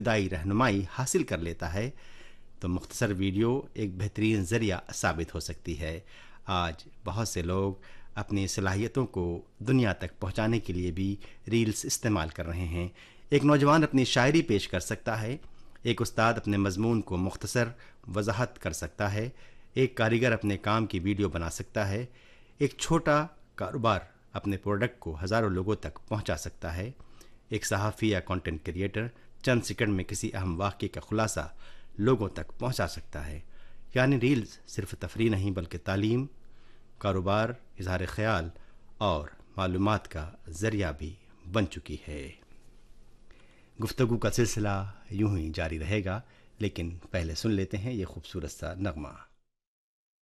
दाई रहनुमाई हासिल कर लेता है तो मुख्तसर वीडियो एक बेहतरीन ज़रिया साबित हो सकती है। आज बहुत से लोग अपनी सलाहियतों को दुनिया तक पहुंचाने के लिए भी रील्स इस्तेमाल कर रहे हैं। एक नौजवान अपनी शायरी पेश कर सकता है, एक उस्ताद अपने मजमून को मुख्तसर वजाहत कर सकता है, एक कारीगर अपने काम की वीडियो बना सकता है, एक छोटा कारोबार अपने प्रोडक्ट को हज़ारों लोगों तक पहुंचा सकता है, एक सहाफ़ी या कंटेंट क्रिएटर चंद सेकंड में किसी अहम वाक़े का खुलासा लोगों तक पहुंचा सकता है। यानी रील्स सिर्फ तफरीह नहीं बल्कि तालीम, कारोबार, इजहार ख्याल और मालूमात का ज़रिया भी बन चुकी है। गुफ्तगू का सिलसिला यूं ही जारी रहेगा, लेकिन पहले सुन लेते हैं ये खूबसूरत सा नगमा।